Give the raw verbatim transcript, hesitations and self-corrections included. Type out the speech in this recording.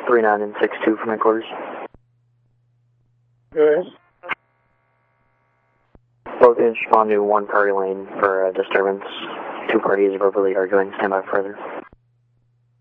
three nine and six two from headquarters. Good. Both units respond to one Prairie Lane for uh, disturbance. Two parties verbally arguing. Stand by further.